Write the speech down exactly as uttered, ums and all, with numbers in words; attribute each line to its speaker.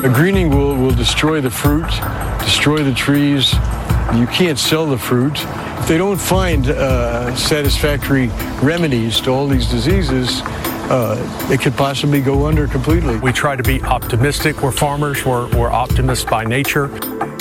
Speaker 1: A greening will, will destroy the fruit, destroy the trees. You can't sell the fruit. If they don't find uh, satisfactory remedies to all these diseases, uh, it could possibly go under completely.
Speaker 2: We try to be optimistic. We're farmers. We're, we're optimists by nature.